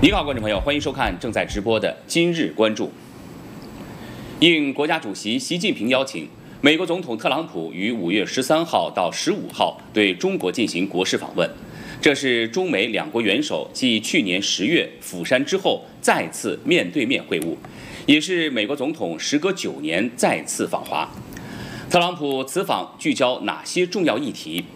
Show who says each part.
Speaker 1: 你好，观众朋友，欢迎收看正在直播的《今日关注》。应国家主席习近平邀请，美国总统特朗普于5月13号到15号对中国进行国事访问，这是中美两国元首继去年10月釜山之后再次面对面会晤，也是美国总统时隔9年再次访华。特朗普此访聚焦哪些重要议题？